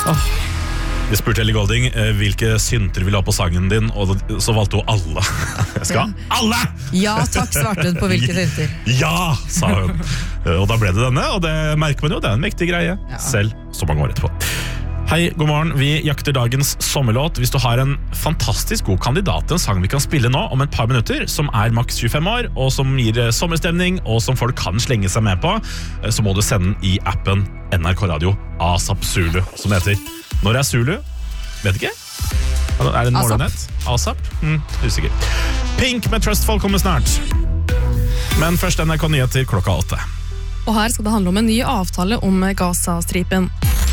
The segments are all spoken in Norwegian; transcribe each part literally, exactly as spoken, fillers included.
Oh. Jeg spurte Ellie Golding hvilke synter vil ha på sangen din, og så valgte hun alle. Jeg skal ha alle! Ja, takk, svarte hun på hvilke synter. Ja, sa hun. Og da ble det denne, og det merker man jo, det er en mektig greie, ja. Selv så mange år etterpå. Hei, god morgen, vi jakter dagens sommerlåt. Hvis du har en fantastisk god kandidat til en sang vi kan spille nå om et par minutter, som er maks tjuefem år, og som gir sommerstemning, og som folk kan slenge seg med på, så må du sende den i appen N R K Radio ASAP Zulu, som heter Når er Zulu? Vet ikke. Er det en målenhet? ASAP? Mm, usikker. Pink med Trustful kommer snart. Men først N R K Nyheter klokka åtte. Og her skal det handle om en ny avtale om Gaza-stripen.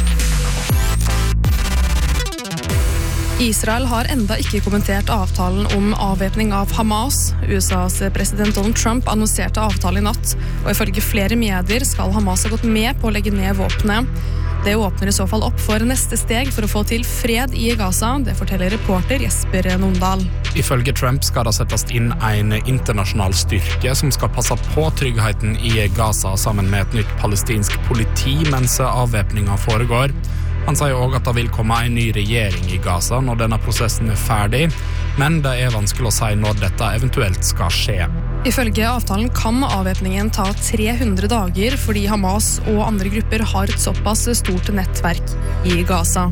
Israel har enda ikke kommentert avtalen om avvæpning av Hamas. U S A's president Donald Trump annonserte avtale i natt, og ifølge flere medier skal Hamas ha gått med på å legge ned våpnene. Det åpner i så fall opp for neste steg for å få til fred i Gaza, det forteller reporter Jesper Nondal. Ifølge Trump skal det settes inn en internasjonal styrke som skal passe på tryggheten i Gaza sammen med et nytt palestinsk politi mens avvæpningen foregår. Han sier også at det vil komme en ny regjering i Gaza når denne prosessen er ferdig, men det er vanskelig å si når dette eventuelt skal skje. Ifølge avtalen kan avvæpningen ta tre hundre dager fordi Hamas og andre grupper har et såpass stort nettverk i Gaza.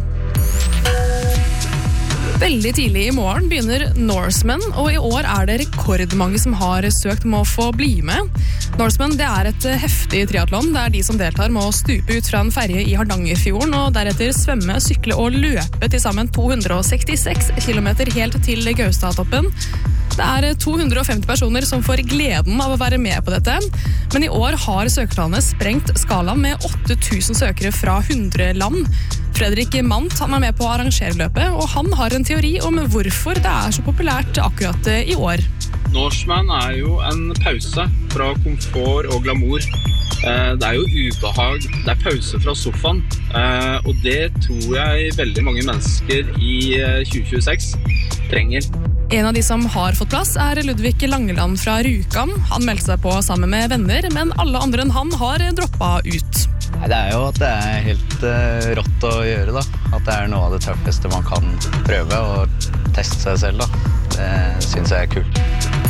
Veldig tidlig i morgen begynner Norseman, og i år er det rekordmange som har søkt om å få bli med. Norseman, det er et heftig triathlon. Det er de som deltar med å stupe ut fra en ferje i Hardangerfjorden, og deretter svømme, sykle og løpe til sammen to hundre og sekstiseks kilometer helt til Gaustatoppen. Det er to hundre og femti personer som får gleden av å være med på dette, men i år har søkertallet sprengt skalaen med åtte tusen søkere fra hundre land. Fredrik Mandt han er med på å arrangere løpet, og han har en teori om hvorfor det er så populært akkurat i år. Norseman er jo en pause fra komfort og glamour. Det er jo ubehag, det er pause fra sofaen, og det tror jeg veldig mange mennesker i tjue tjueseks trenger. En av de som har fått plass er Ludvig Langeland fra Rjukan. Han meldte seg på sammen med venner, men alle andre enn han har droppet ut. Det er jo at det er helt uh, rått å gjøre da. At det er noe av det tøffeste man kan prøve og teste seg selv da. Det synes jeg er kult.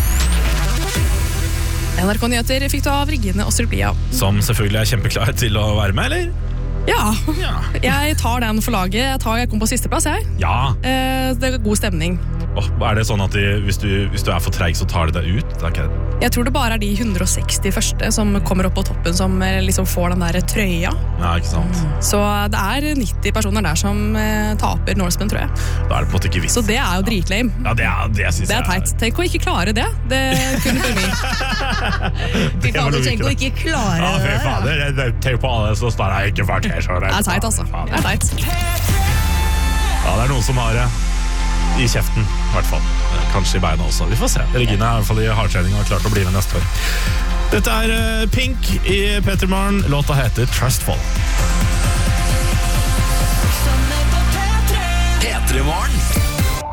N R K Nyheter fikk du av Regine Osterpia. Som selvfølgelig er kjempeklar til å være med, eller? Ja, ja. Jeg tar den for laget. Jeg, tar, jeg kom på siste plass, jeg. Ja. Eh, det er god stemning. Oh, er det sånn at de, hvis, du, hvis du er for treig, så tar de deg ut? Det er ikke det. Jeg tror det bare er de hundre og seksti første som kommer opp på toppen, som liksom får den der trøya. Ja, ikke sant. Mm. Så det er nitti personer der som eh, taper Norseman, tror jeg. Da er det på en måte ikke visst. Så det er jo dritlame. Ja, det er, det synes det er teit. Tenk å ikke klare det. Det kunne ikke vi. Fy fader, tenk å ikke klare ja, det. Ja, fy fader. Tenk på alle som står her ikke for det. Det er teit, altså. Det er teit. Ja, det er noen som har det i kjeften, i hvert fall. Kanskje i beina også. Vi får se. Regine er i hvert fall i hardtrening og har klart å bli med neste år. Dette er Pink i Peter Morgen. Låta heter Trustful. P tre Morgen.